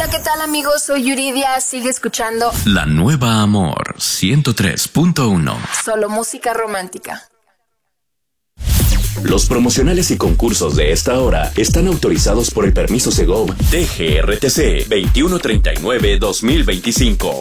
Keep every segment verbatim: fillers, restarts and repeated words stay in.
Hola, ¿qué tal, amigos? Soy Yuridia. Sigue escuchando La Nueva Amor ciento tres punto uno. Solo música romántica. Los promocionales y concursos de esta hora están autorizados por el permiso Segov D G R T C veintiuno treinta y nueve dos mil veinticinco.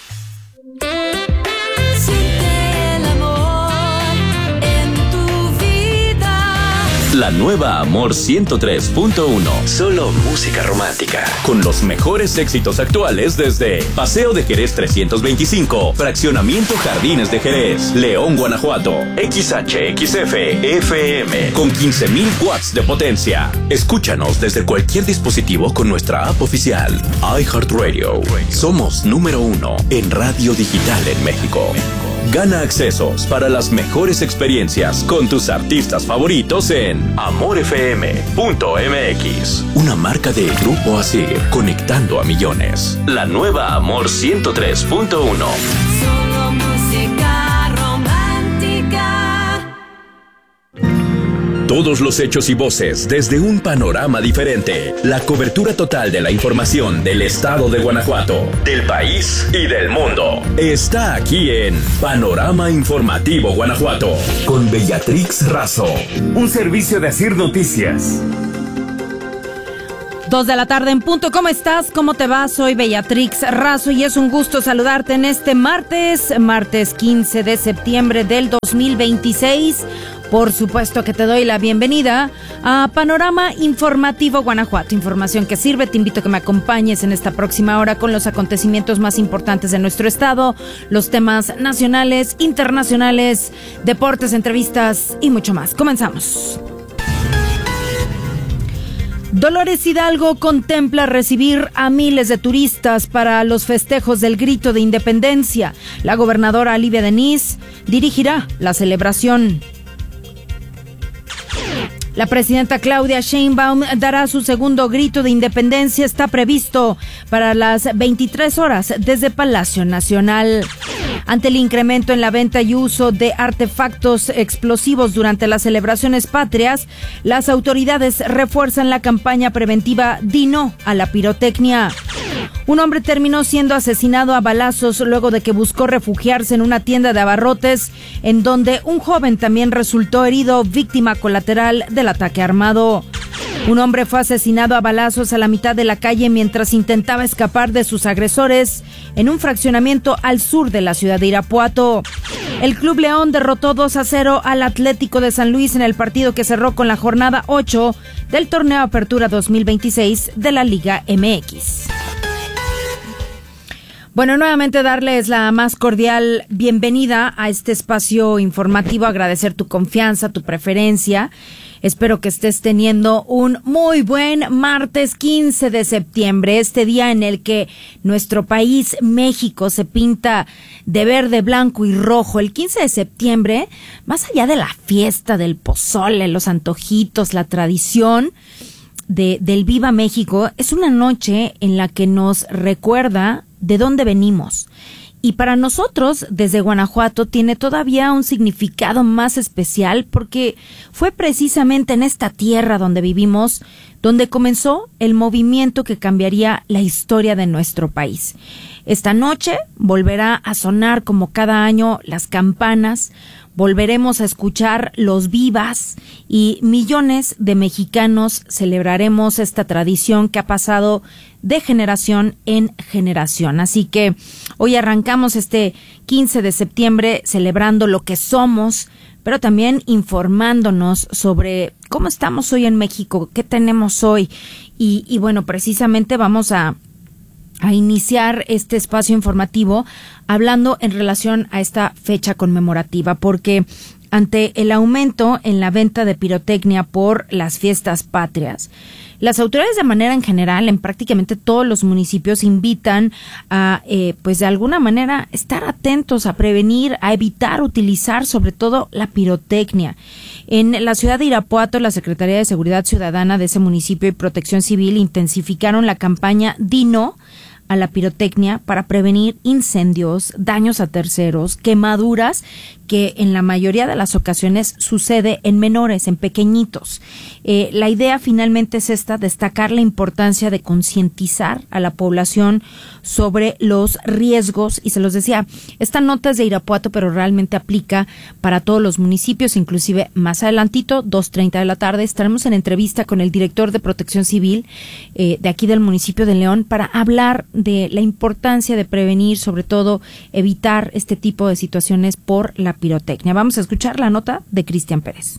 La Nueva Amor ciento tres punto uno. Solo música romántica. Con los mejores éxitos actuales desde Paseo de Jerez trescientos veinticinco, Fraccionamiento Jardines de Jerez, León, Guanajuato, X H X F F M, con quince mil watts de potencia. Escúchanos desde cualquier dispositivo con nuestra app oficial. iHeartRadio. Somos número uno en radio digital en México. Gana accesos para las mejores experiencias con tus artistas favoritos en amor f m punto m x. Una marca de Grupo Asir, conectando a millones. La Nueva Amor ciento tres punto uno. Solo música romántica. Todos los hechos y voces desde un panorama diferente. La cobertura total de la información del estado de Guanajuato, del país y del mundo. Está aquí en Panorama Informativo Guanajuato, con Bellatrix Razo. Un servicio de Asir Noticias. Dos de la tarde en punto. ¿Cómo estás? ¿Cómo te va? Soy Bellatrix Razo y es un gusto saludarte en este martes, martes quince de septiembre del dos mil veintiséis. Por supuesto que te doy la bienvenida a Panorama Informativo Guanajuato. Información que sirve. Te invito a que me acompañes en esta próxima hora con los acontecimientos más importantes de nuestro estado, los temas nacionales, internacionales, deportes, entrevistas y mucho más. Comenzamos. Dolores Hidalgo contempla recibir a miles de turistas para los festejos del Grito de Independencia. La gobernadora Livia Denis dirigirá la celebración. La presidenta Claudia Sheinbaum dará su segundo grito de independencia. Está previsto para las veintitrés horas desde Palacio Nacional. Ante el incremento en la venta y uso de artefactos explosivos durante las celebraciones patrias, las autoridades refuerzan la campaña preventiva Di No a la pirotecnia. Un hombre terminó siendo asesinado a balazos luego de que buscó refugiarse en una tienda de abarrotes, en donde un joven también resultó herido, víctima colateral del ataque armado. Un hombre fue asesinado a balazos a la mitad de la calle mientras intentaba escapar de sus agresores en un fraccionamiento al sur de la ciudad de Irapuato. El Club León derrotó dos a cero al Atlético de San Luis en el partido que cerró con la jornada ocho del torneo Apertura dos mil veintiséis de la Liga M X. Bueno, nuevamente darles la más cordial bienvenida a este espacio informativo, agradecer tu confianza, tu preferencia. Espero que estés teniendo un muy buen martes quince de septiembre, este día en el que nuestro país, México, se pinta de verde, blanco y rojo. El quince de septiembre, más allá de la fiesta del pozole, los antojitos, la tradición de, del Viva México, es una noche en la que nos recuerda de dónde venimos. Y para nosotros, desde Guanajuato, tiene todavía un significado más especial porque fue precisamente en esta tierra donde vivimos, donde comenzó el movimiento que cambiaría la historia de nuestro país. Esta noche volverá a sonar como cada año las campanas, volveremos a escuchar los vivas y millones de mexicanos celebraremos esta tradición que ha pasado de generación en generación. Así que hoy arrancamos este quince de septiembre celebrando lo que somos, pero también informándonos sobre cómo estamos hoy en México, qué tenemos hoy. Y, y bueno, precisamente vamos a a iniciar este espacio informativo hablando en relación a esta fecha conmemorativa, porque ante el aumento en la venta de pirotecnia por las fiestas patrias, las autoridades de manera en general, en prácticamente todos los municipios, invitan a, eh, pues de alguna manera, estar atentos, a prevenir, a evitar utilizar sobre todo la pirotecnia. En la ciudad de Irapuato, la Secretaría de Seguridad Ciudadana de ese municipio y Protección Civil intensificaron la campaña Di No a la pirotecnia para prevenir incendios, daños a terceros, quemaduras que en la mayoría de las ocasiones sucede en menores, en pequeñitos. Eh, la idea finalmente es esta, destacar la importancia de concientizar a la población sobre los riesgos, y se los decía, esta nota es de Irapuato, pero realmente aplica para todos los municipios, inclusive más adelantito, dos treinta de la tarde, estaremos en entrevista con el director de Protección Civil eh, de aquí del municipio de León para hablar de la importancia de prevenir, sobre todo evitar este tipo de situaciones por la pirotecnia. Vamos a escuchar la nota de Cristian Pérez.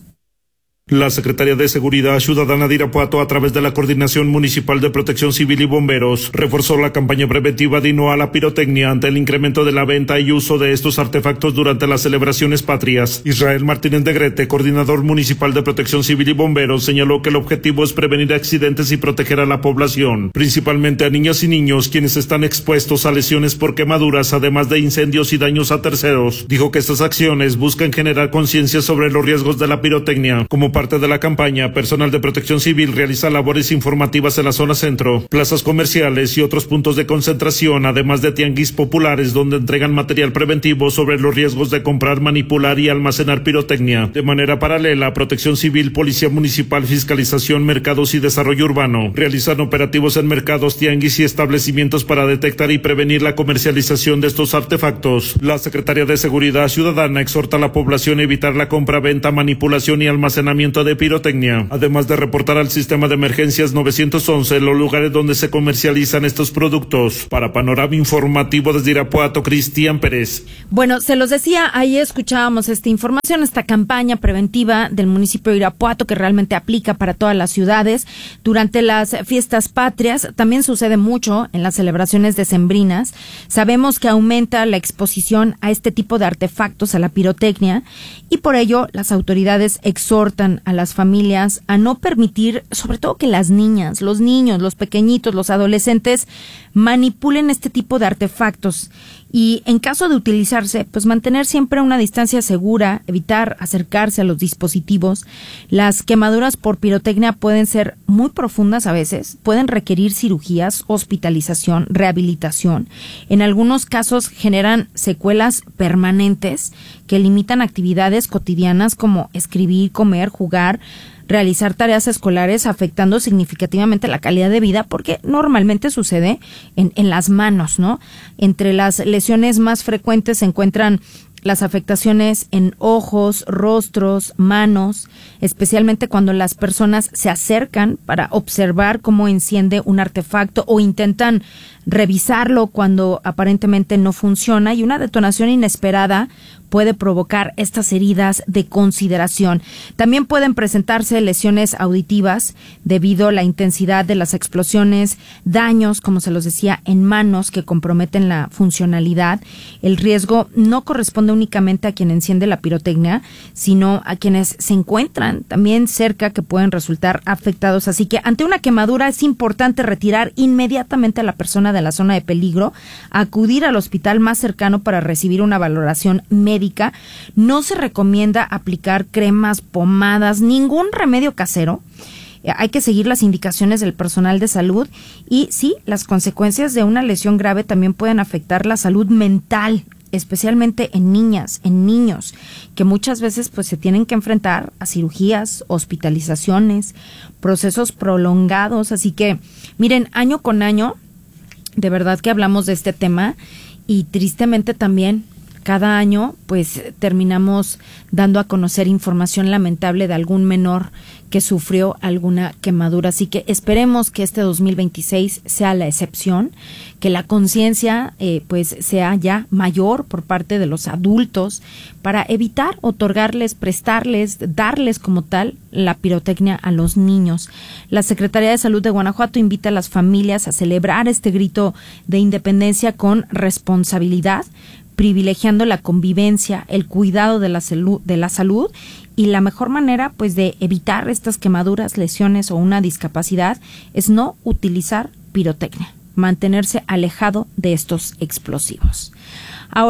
La Secretaría de Seguridad Ciudadana de Irapuato, a través de la Coordinación Municipal de Protección Civil y Bomberos, reforzó la campaña preventiva de no a la pirotecnia ante el incremento de la venta y uso de estos artefactos durante las celebraciones patrias. Israel Martínez de Grete, coordinador municipal de Protección Civil y Bomberos, señaló que el objetivo es prevenir accidentes y proteger a la población, principalmente a niñas y niños, quienes están expuestos a lesiones por quemaduras, además de incendios y daños a terceros. Dijo que estas acciones buscan generar conciencia sobre los riesgos de la pirotecnia. Como parte de la campaña, personal de Protección Civil realiza labores informativas en la zona centro, plazas comerciales y otros puntos de concentración, además de tianguis populares donde entregan material preventivo sobre los riesgos de comprar, manipular y almacenar pirotecnia. De manera paralela, Protección Civil, Policía Municipal, Fiscalización, Mercados y Desarrollo Urbano realizan operativos en mercados, tianguis y establecimientos para detectar y prevenir la comercialización de estos artefactos. La Secretaría de Seguridad Ciudadana exhorta a la población a evitar la compra, venta, manipulación y almacenamiento de pirotecnia, además de reportar al sistema de emergencias nueve once los lugares donde se comercializan estos productos. Para Panorama Informativo desde Irapuato, Cristian Pérez. Bueno, se los decía, ahí escuchábamos esta información, esta campaña preventiva del municipio de Irapuato que realmente aplica para todas las ciudades. Durante las fiestas patrias también sucede mucho en las celebraciones decembrinas. Sabemos que aumenta la exposición a este tipo de artefactos, a la pirotecnia, y por ello las autoridades exhortan a las familias a no permitir, sobre todo que las niñas, los niños, los pequeñitos, los adolescentes manipulen este tipo de artefactos. Y en caso de utilizarse, pues mantener siempre una distancia segura, evitar acercarse a los dispositivos. Las quemaduras por pirotecnia pueden ser muy profundas a veces, pueden requerir cirugías, hospitalización, rehabilitación. En algunos casos generan secuelas permanentes que limitan actividades cotidianas como escribir, comer, jugar, realizar tareas escolares, afectando significativamente la calidad de vida, porque normalmente sucede en, en las manos, ¿no? Entre las lesiones más frecuentes se encuentran las afectaciones en ojos, rostros, manos, especialmente cuando las personas se acercan para observar cómo enciende un artefacto o intentan revisarlo cuando aparentemente no funciona, y una detonación inesperada puede provocar estas heridas de consideración. También pueden presentarse lesiones auditivas debido a la intensidad de las explosiones, daños, como se los decía, en manos que comprometen la funcionalidad. El riesgo no corresponde únicamente a quien enciende la pirotecnia, sino a quienes se encuentran también cerca, que pueden resultar afectados. Así que ante una quemadura es importante retirar inmediatamente a la persona de la zona de peligro, acudir al hospital más cercano para recibir una valoración médica. No se recomienda aplicar cremas, pomadas, ningún remedio casero. Hay que seguir las indicaciones del personal de salud, y sí, las consecuencias de una lesión grave también pueden afectar la salud mental, especialmente en niñas, en niños, que muchas veces pues se tienen que enfrentar a cirugías, hospitalizaciones, procesos prolongados. Así que, miren, año con año, de verdad que hablamos de este tema, y tristemente también cada año pues terminamos dando a conocer información lamentable de algún menor que sufrió alguna quemadura. Así que esperemos que este dos mil veintiséis sea la excepción, que la conciencia eh, pues sea ya mayor por parte de los adultos para evitar otorgarles, prestarles, darles como tal la pirotecnia a los niños. La Secretaría de Salud de Guanajuato invita a las familias a celebrar este grito de independencia con responsabilidad, privilegiando la convivencia, el cuidado de la salud, de la salud, y la mejor manera pues de evitar estas quemaduras, lesiones o una discapacidad es no utilizar pirotecnia, mantenerse alejado de estos explosivos. Ahora,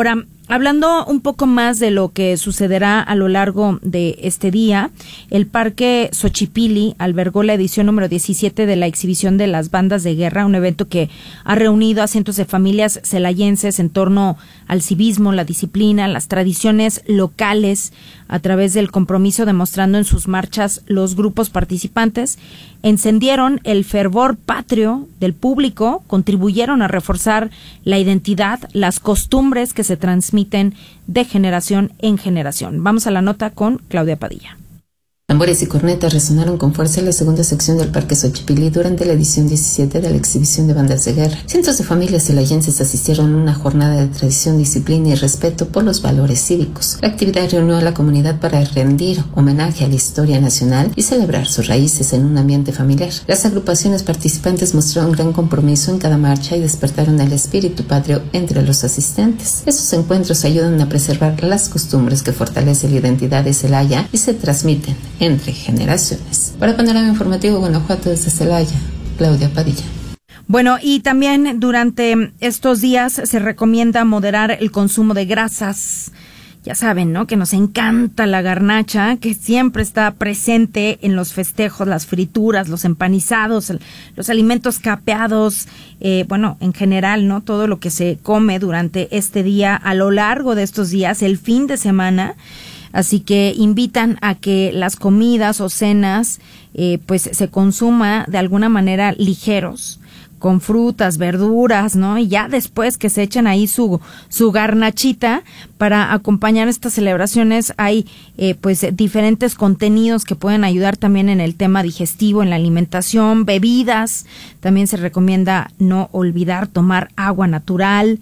hablando un poco más de lo que sucederá a lo largo de este día, el Parque Xochipilli albergó la edición número diecisiete de la exhibición de las bandas de guerra, un evento que ha reunido a cientos de familias celayenses en torno al civismo, la disciplina, las tradiciones locales, a través del compromiso demostrando en sus marchas los grupos participantes, encendieron el fervor patrio del público, contribuyeron a reforzar la identidad, las costumbres que se transmiten de generación en generación. Vamos a la nota con Claudia Padilla. Tambores y cornetas resonaron con fuerza en la segunda sección del Parque Xochipilli durante la edición diecisiete de la exhibición de bandas de guerra. Cientos de familias celayenses asistieron a una jornada de tradición, disciplina y respeto por los valores cívicos. La actividad reunió a la comunidad para rendir homenaje a la historia nacional y celebrar sus raíces en un ambiente familiar. Las agrupaciones participantes mostraron gran compromiso en cada marcha y despertaron el espíritu patrio entre los asistentes. Esos encuentros ayudan a preservar las costumbres que fortalecen la identidad de Celaya y se transmiten entre generaciones. Para Panorama Informativo Guanajuato, desde Celaya, Claudia Padilla. Bueno, y también durante estos días se recomienda moderar el consumo de grasas. Ya saben, ¿no?, que nos encanta la garnacha, que siempre está presente en los festejos, las frituras, los empanizados, los alimentos capeados, eh, bueno, en general, ¿no?, todo lo que se come durante este día, a lo largo de estos días, el fin de semana. Así que invitan a que las comidas o cenas eh, pues se consuma de alguna manera ligeros, con frutas, verduras, ¿no? Y ya después que se echen ahí su su garnachita para acompañar estas celebraciones. Hay eh, pues diferentes contenidos que pueden ayudar también en el tema digestivo, en la alimentación, bebidas. También se recomienda no olvidar tomar agua natural.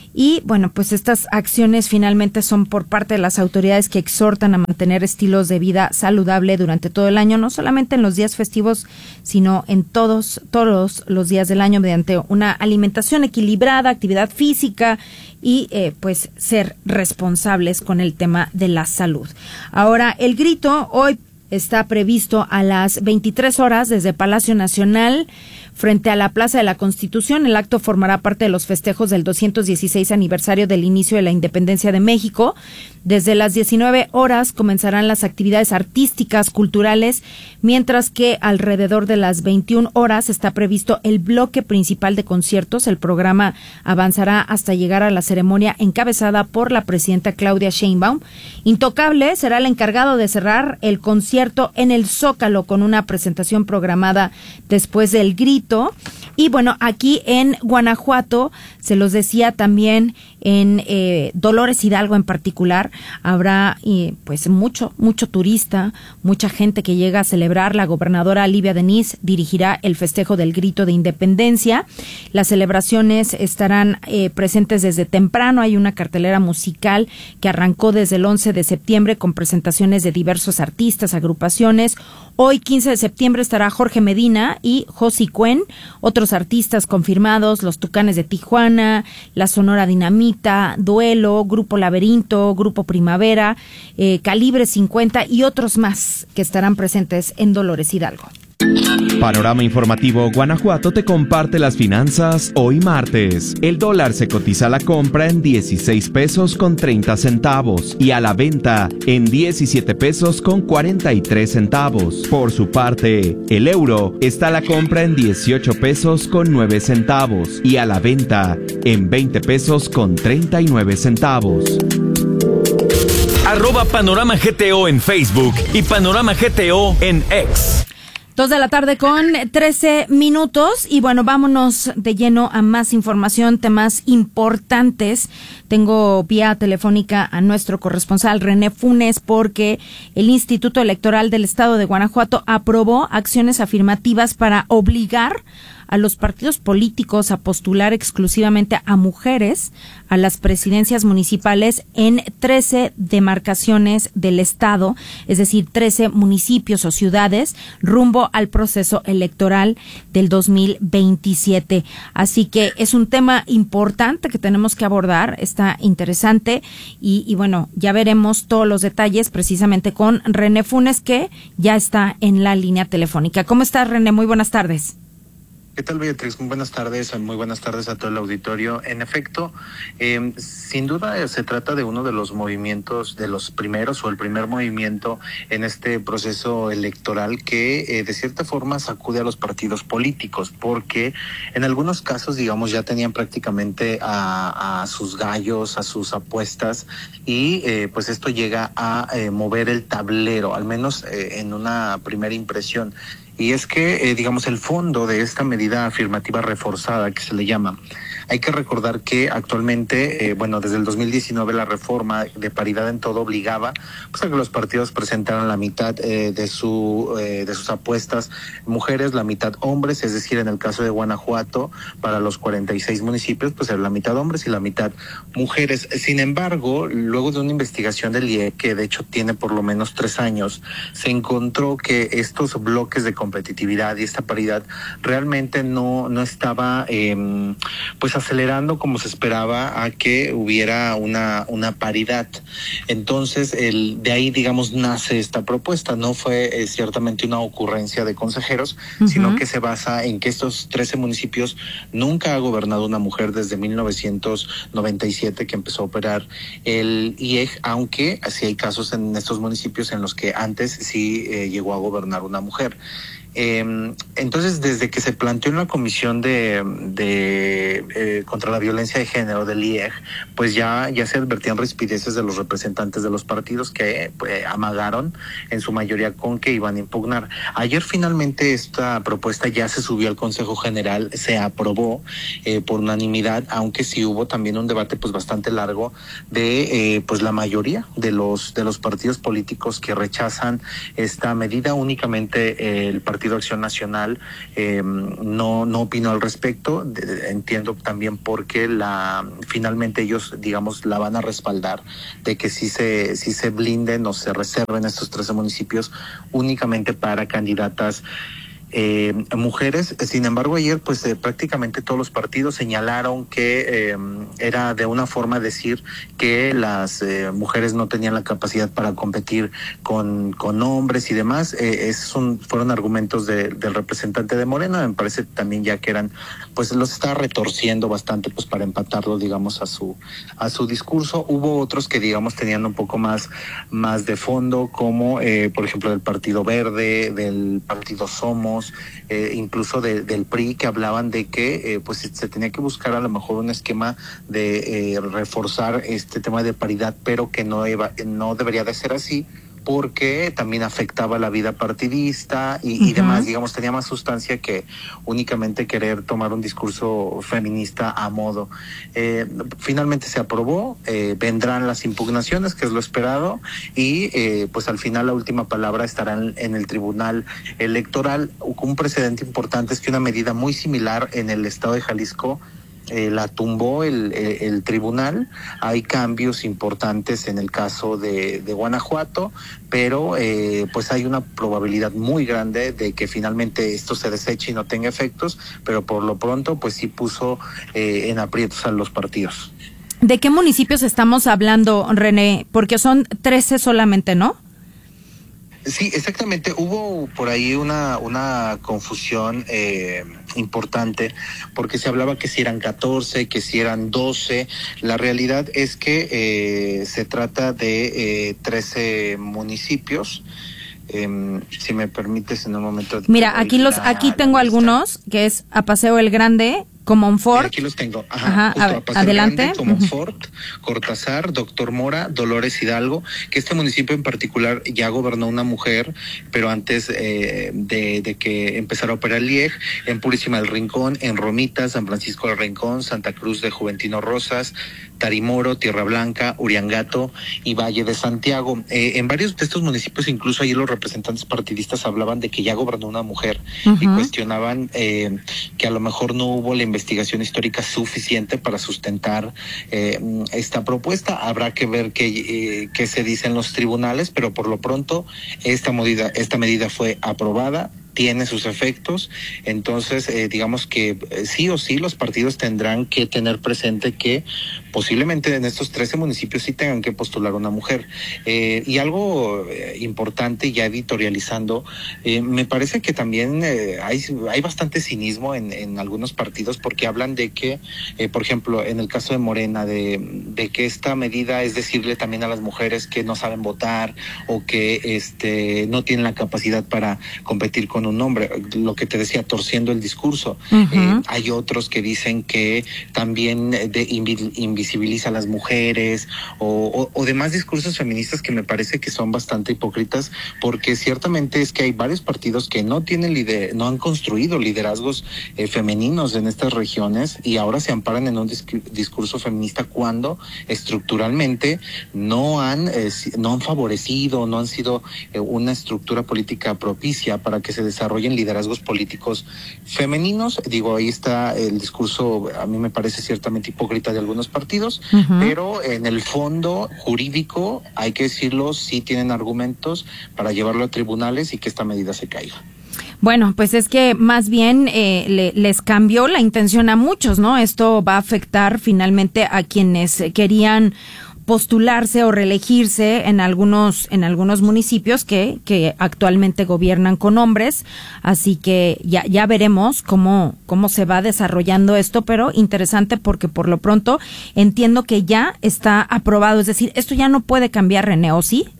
Y bueno, pues estas acciones finalmente son por parte de las autoridades que exhortan a mantener estilos de vida saludable durante todo el año, no solamente en los días festivos, sino en todos, todos los días del año, mediante una alimentación equilibrada, actividad física y eh, pues ser responsables con el tema de la salud. Ahora, el grito hoy está previsto a las veintitrés horas desde Palacio Nacional frente a la Plaza de la Constitución. El acto formará parte de los festejos del doscientos dieciséis aniversario del inicio de la independencia de México. Desde las diecinueve horas comenzarán las actividades artísticas, culturales, mientras que alrededor de las veintiuna horas está previsto el bloque principal de conciertos. El programa avanzará hasta llegar a la ceremonia encabezada por la presidenta Claudia Sheinbaum. Intocable será el encargado de cerrar el concierto en el Zócalo con una presentación programada después del grito. Y bueno, aquí en Guanajuato, se los decía también, en eh, Dolores Hidalgo en particular, habrá eh, pues mucho, mucho turista, mucha gente que llega a celebrar. La gobernadora Livia Denis dirigirá el festejo del grito de independencia. Las celebraciones estarán eh, presentes desde temprano. Hay una cartelera musical que arrancó desde el once de septiembre con presentaciones de diversos artistas, agrupaciones. Hoy, quince de septiembre, estará Jorge Medina y Josi Cuen, otros artistas confirmados, los Tucanes de Tijuana, la Sonora Dinamita, Duelo, Grupo Laberinto, Grupo Primavera, eh, Calibre cincuenta y otros más que estarán presentes en Dolores Hidalgo. Panorama Informativo Guanajuato te comparte las finanzas hoy martes. El dólar se cotiza a la compra en dieciséis pesos con treinta centavos y a la venta en diecisiete pesos con cuarenta y tres centavos. Por su parte, el euro está a la compra en dieciocho pesos con nueve centavos y a la venta en veinte pesos con treinta y nueve centavos. Arroba Panorama G T O en Facebook y Panorama G T O en X. Dos de la tarde con trece minutos y bueno, vámonos de lleno a más información, temas importantes. Tengo vía telefónica a nuestro corresponsal René Funes porque el Instituto Electoral del Estado de Guanajuato aprobó acciones afirmativas para obligar a los partidos políticos a postular exclusivamente a mujeres a las presidencias municipales en trece demarcaciones del estado, es decir, trece municipios o ciudades, rumbo al proceso electoral del dos mil veintisiete. Así que es un tema importante que tenemos que abordar, está interesante y, y bueno, ya veremos todos los detalles precisamente con René Funes, que ya está en la línea telefónica. ¿Cómo estás, René? Muy buenas tardes. ¿Qué tal, Beatriz? Muy buenas tardes, muy buenas tardes a todo el auditorio. En efecto, eh, sin duda eh, se trata de uno de los movimientos, de los primeros o el primer movimiento en este proceso electoral que eh, de cierta forma sacude a los partidos políticos, porque en algunos casos, digamos, ya tenían prácticamente a, a sus gallos, a sus apuestas, y eh, pues esto llega a eh, mover el tablero, al menos eh, en una primera impresión. Y es que, eh, digamos, el fondo de esta medida afirmativa reforzada, que se le llama, hay que recordar que actualmente, eh, bueno, desde el dos mil diecinueve la reforma de paridad en todo obligaba pues, a que los partidos presentaran la mitad eh, de su eh, de sus apuestas mujeres, la mitad hombres, es decir, en el caso de Guanajuato, para los cuarenta y seis municipios, pues era la mitad hombres y la mitad mujeres. Sin embargo, luego de una investigación del I E, que de hecho tiene por lo menos tres años, se encontró que estos bloques de competitividad y esta paridad realmente no, no estaba eh, pues acelerando como se esperaba a que hubiera una, una paridad. Entonces, el, de ahí, digamos, nace esta propuesta. No fue eh, ciertamente una ocurrencia de consejeros, uh-huh. sino que se basa en que estos trece municipios nunca ha gobernado una mujer desde mil novecientos noventa y siete que empezó a operar el I E G, aunque sí hay casos en estos municipios en los que antes sí eh, llegó a gobernar una mujer. Eh, entonces, desde que se planteó en la Comisión de, de eh, contra la Violencia de Género del I E G, pues ya, ya se advertían rispideces de los representantes de los partidos que pues, amagaron en su mayoría con que iban a impugnar. Ayer finalmente esta propuesta ya se subió al Consejo General, se aprobó eh, por unanimidad, aunque sí hubo también un debate pues bastante largo de eh, pues la mayoría de los de los partidos políticos que rechazan esta medida. Únicamente eh, el partido Partido Acción Nacional eh, no no opinó al respecto. De, entiendo también porque la finalmente ellos, digamos, la van a respaldar de que sí se sí se blinden o se reserven estos trece municipios únicamente para candidatas Eh, mujeres. Sin embargo, ayer pues eh, prácticamente todos los partidos señalaron que eh, era de una forma decir que las eh, mujeres no tenían la capacidad para competir con, con hombres y demás. Eh, esos son, fueron argumentos de, del representante de Morena. Me parece también ya que eran, pues los estaba retorciendo bastante pues para empatarlo, digamos, a su a su discurso. Hubo otros que, digamos, tenían un poco más, más de fondo, como eh, por ejemplo del Partido Verde, del Partido Somos, Eh, incluso de, del P R I, que hablaban de que eh, pues se tenía que buscar a lo mejor un esquema de eh, reforzar este tema de paridad, pero que no, eva, no debería de ser así, porque también afectaba la vida partidista y, uh-huh. y demás, digamos, tenía más sustancia que únicamente querer tomar un discurso feminista a modo. Eh, finalmente se aprobó, eh, vendrán las impugnaciones, que es lo esperado, y eh, pues al final la última palabra estará en, en el Tribunal Electoral. Un precedente importante es que una medida muy similar en el estado de Jalisco Eh, la tumbó el, el, el tribunal. Hay cambios importantes en el caso de, de Guanajuato, pero eh, pues hay una probabilidad muy grande de que finalmente esto se deseche y no tenga efectos, pero por lo pronto pues sí puso eh, en aprietos a los partidos. ¿De qué municipios estamos hablando, René? Porque son trece solamente, ¿no? Sí, exactamente. Hubo por ahí una una confusión eh, importante, porque se hablaba que si eran catorce, que si eran doce. La realidad es que eh, se trata de eh, trece municipios. Eh, si me permites en un momento. Mira, aquí los aquí tengo lista. Algunos, que es a Paseo El Grande, Comonfort. Aquí los tengo. Ajá, Ajá, justo a, a Paseo adelante. Grande, Comonfort, uh-huh. Cortázar, Doctor Mora, Dolores Hidalgo, que este municipio en particular ya gobernó una mujer, pero antes eh, de, de que empezara a operar el I E G, en Purísima del Rincón, en Romita, San Francisco del Rincón, Santa Cruz de Juventino Rosas, Tarimoro, Tierra Blanca, Uriangato y Valle de Santiago. Eh, en varios de estos municipios, incluso ahí los representantes partidistas hablaban de que ya gobernó una mujer, uh-huh. y cuestionaban eh, que a lo mejor no hubo la investigación histórica suficiente para sustentar eh, esta propuesta. Habrá que ver qué, eh, qué se dice en los tribunales, pero por lo pronto esta medida, esta medida fue aprobada tiene sus efectos. Entonces, eh, digamos que eh, sí o sí los partidos tendrán que tener presente que posiblemente en estos trece municipios sí tengan que postular una mujer. Eh, y algo eh, importante, ya editorializando, eh, me parece que también eh, hay, hay bastante cinismo en, en algunos partidos, porque hablan de que, eh, por ejemplo, en el caso de Morena, de, de que esta medida es decirle también a las mujeres que no saben votar o que este no tienen la capacidad para competir con un hombre, lo que te decía, torciendo el discurso. Uh-huh. Eh, hay otros que dicen que también de, invi, invisibiliza a las mujeres o, o, o demás discursos feministas que me parece que son bastante hipócritas, porque ciertamente es que hay varios partidos que no tienen lider, no han construido liderazgos eh, femeninos en estas regiones y ahora se amparan en un disc- discurso feminista cuando estructuralmente no han eh, no han favorecido, no han sido eh, una estructura política propicia para que se desarrollen liderazgos políticos femeninos. Digo, ahí está el discurso, a mí me parece ciertamente hipócrita de algunos partidos, uh-huh. pero en el fondo jurídico, hay que decirlo, sí tienen argumentos para llevarlo a tribunales y que esta medida se caiga. Bueno, pues es que más bien eh, le, les cambió la intención a muchos, ¿no? Esto va a afectar finalmente a quienes querían postularse o reelegirse en algunos en algunos municipios que que actualmente gobiernan con hombres, así que ya ya veremos cómo cómo se va desarrollando esto, pero interesante porque por lo pronto entiendo que ya está aprobado, es decir, esto ya no puede cambiar, René, ¿o sí?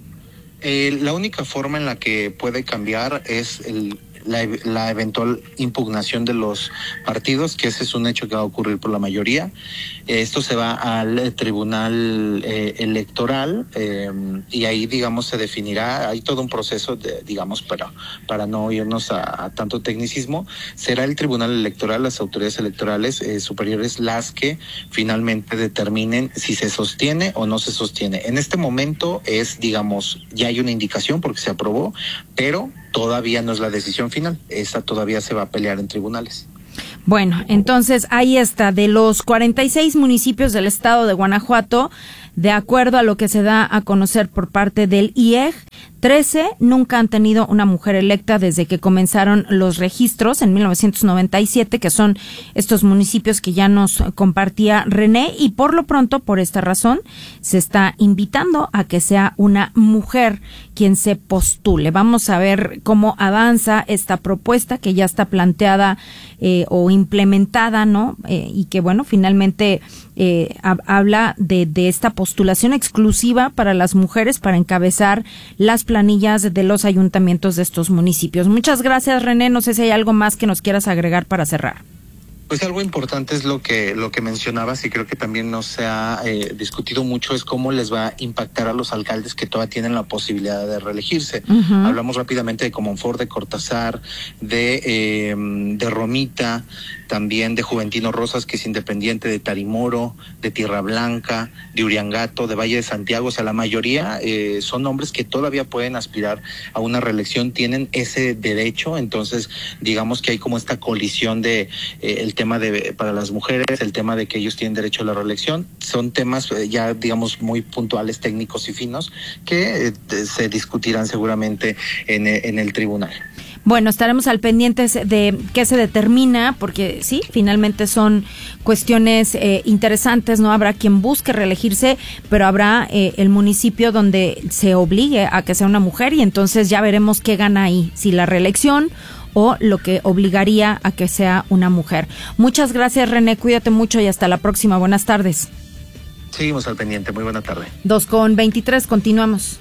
Eh, la única forma en la que puede cambiar es el La, la eventual impugnación de los partidos, que ese es un hecho que va a ocurrir por la mayoría. Eh, esto se va al tribunal eh, electoral eh, y ahí, digamos, se definirá, hay todo un proceso, de, digamos, para, para no irnos a, a tanto tecnicismo, será el tribunal electoral, las autoridades electorales eh, superiores las que finalmente determinen si se sostiene o no se sostiene. En este momento es, digamos, ya hay una indicación porque se aprobó, pero todavía no es la decisión final, esa todavía se va a pelear en tribunales. Bueno, entonces ahí está, de los cuarenta y seis municipios del estado de Guanajuato, de acuerdo a lo que se da a conocer por parte del I E G, trece nunca han tenido una mujer electa desde que comenzaron los registros en mil novecientos noventa y siete, que son estos municipios que ya nos compartía René, y por lo pronto, por esta razón, se está invitando a que sea una mujer quien se postule. Vamos a ver cómo avanza esta propuesta que ya está planteada eh, o implementada, ¿no? Eh, y que, bueno, finalmente eh, hab- habla de, de esta postulación exclusiva para las mujeres para encabezar las planillas de los ayuntamientos de estos municipios. Muchas gracias, René. No sé si hay algo más que nos quieras agregar para cerrar. Pues algo importante es lo que lo que mencionabas y creo que también no se ha eh, discutido mucho, es cómo les va a impactar a los alcaldes que todavía tienen la posibilidad de reelegirse. Uh-huh. Hablamos rápidamente de Comonfort, de Cortázar, de, eh, de Romita, también de Juventino Rosas, que es independiente, de Tarimoro, de Tierra Blanca, de Uriangato, de Valle de Santiago. O sea, la mayoría eh, son hombres que todavía pueden aspirar a una reelección, tienen ese derecho. Entonces, digamos que hay como esta colisión de eh, el tema de para las mujeres, el tema de que ellos tienen derecho a la reelección. Son temas eh, ya, digamos, muy puntuales, técnicos y finos, que eh, se discutirán seguramente en, en el tribunal. Bueno, estaremos al pendiente de qué se determina, porque sí, finalmente son cuestiones eh, interesantes, no habrá quien busque reelegirse, pero habrá eh, el municipio donde se obligue a que sea una mujer y entonces ya veremos qué gana ahí, si la reelección o lo que obligaría a que sea una mujer. Muchas gracias, René, cuídate mucho y hasta la próxima. Buenas tardes. Seguimos al pendiente, muy buena tarde. dos con veintitrés, continuamos.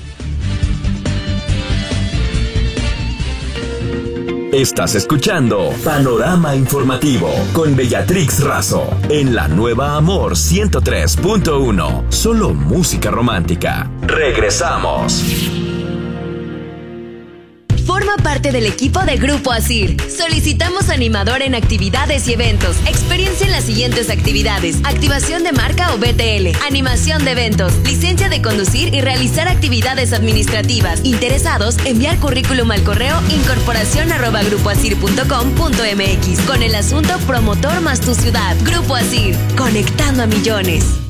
Estás escuchando Panorama Informativo con Bellatrix Razo en la nueva Amor ciento tres punto uno. Solo música romántica. Regresamos. Forma parte del equipo de Grupo Asir. Solicitamos animador en actividades y eventos. Experiencia en las siguientes actividades: activación de marca o B T L, animación de eventos, licencia de conducir y realizar actividades administrativas. Interesados, enviar currículum al correo incorporación arroba grupoasir punto com punto m x con el asunto promotor más tu ciudad. Grupo Asir, conectando a millones.